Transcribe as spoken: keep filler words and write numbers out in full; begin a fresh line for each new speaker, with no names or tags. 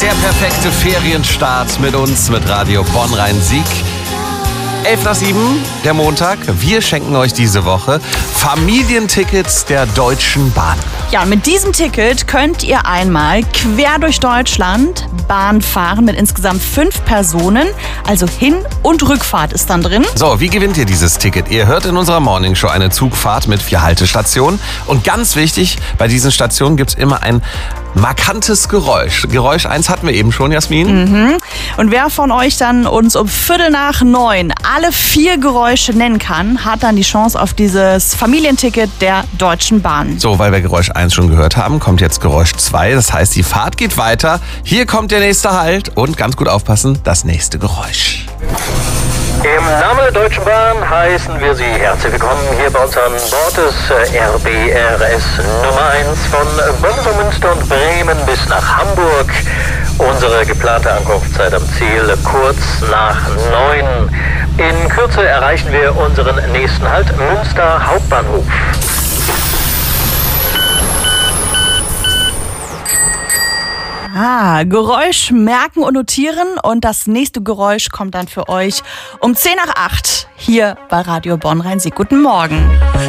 Der perfekte Ferienstart mit uns, mit Radio Bonn-Rhein-Sieg. elf nach sieben, der Montag. Wir schenken euch diese Woche Familientickets der Deutschen Bahn.
Ja, und mit diesem Ticket könnt ihr einmal quer durch Deutschland Bahn fahren mit insgesamt fünf Personen. Also Hin- und Rückfahrt ist dann drin.
So, wie gewinnt ihr dieses Ticket? Ihr hört in unserer Morningshow eine Zugfahrt mit vier Haltestationen. Und ganz wichtig, bei diesen Stationen gibt es immer ein markantes Geräusch. Geräusch eins hatten wir eben schon, Jasmin.
Mhm. Und wer von euch dann uns um Viertel nach neun alle vier Geräusche nennen kann, hat dann die Chance auf dieses Familienticket der Deutschen Bahn.
So, weil wir Geräusch eins schon gehört haben, kommt jetzt Geräusch zwei. Das heißt, die Fahrt geht weiter. Hier kommt der nächste Halt und ganz gut aufpassen, das nächste Geräusch.
Im Namen der Deutschen Bahn heißen wir Sie herzlich willkommen hier bei uns an Bord des R B R S Nummer eins von Bonn-Münster und Bremen bis nach Hamburg. Unsere geplante Ankunftszeit am Ziel kurz nach neun. In Kürze erreichen wir unseren nächsten Halt, Münster Hauptbahnhof.
Ah, Geräusch merken und notieren und das nächste Geräusch kommt dann für euch um zehn nach acht hier bei Radio Bonn-Rhein-Sieg. Guten Morgen.